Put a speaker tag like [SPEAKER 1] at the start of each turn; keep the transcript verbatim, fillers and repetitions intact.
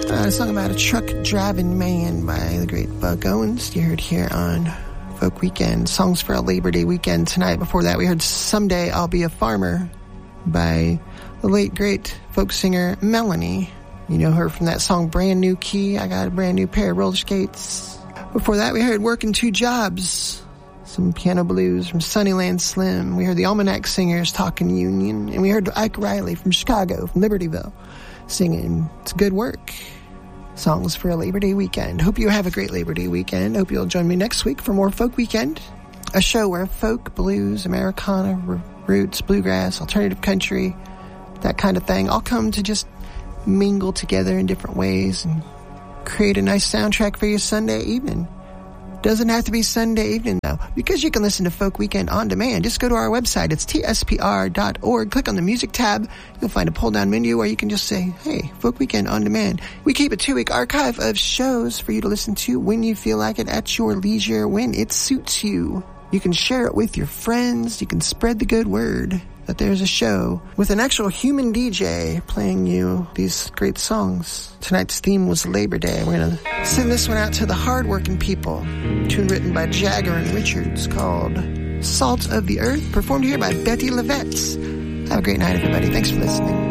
[SPEAKER 1] Uh, a song about a truck driving man by the great Buck Owens. You heard here on Folk Weekend. Songs for a Labor Day weekend tonight. Before that, we heard Someday I'll Be a Farmer by the late, great folk singer Melanie. You know her from that song Brand New Key. I got a brand new pair of roller skates. Before that, we heard Working Two Jobs. Some piano blues from Sunnyland Slim. We heard the Almanac Singers talking Union. And we heard Ike Riley from Chicago, from Libertyville, singing It's Good Work. Songs for a Labor Day weekend. Hope you have a great Labor Day weekend. Hope you'll join me next week for more Folk Weekend, a show where folk, blues, Americana, r- roots, bluegrass, alternative country, that kind of thing, all come to just mingle together in different ways and create a nice soundtrack for your Sunday evening. Doesn't have to be Sunday evening, though, because you can listen to Folk Weekend on demand. Just go to our website. It's T S P R dot org. Click on the music tab. You'll find a pull-down menu where you can just say, hey, Folk Weekend on demand. We keep a two-week archive of shows for you to listen to when you feel like it, at your leisure, when it suits you. You can share it with your friends. You can spread the good word that there's a show with an actual human D J playing you these great songs. Tonight's theme was Labor Day. We're going to send this one out to the hardworking people. Tune written by Jagger and Richards called Salt of the Earth, performed here by Betty Levetts. Have a great night, everybody. Thanks for listening.